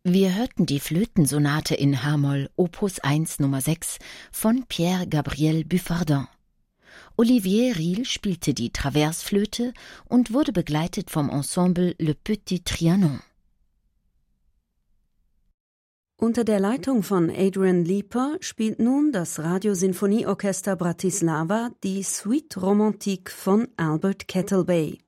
Wir hörten die Flötensonate in H-Moll, Opus 1 Nummer 6 von Pierre-Gabriel Buffardin. Olivier Riehl spielte die Traversflöte und wurde begleitet vom Ensemble Le Petit Trianon. Unter der Leitung von Adrian Leeper spielt nun das Radiosinfonieorchester Bratislava die Suite Romantique von Albert Kettlebay.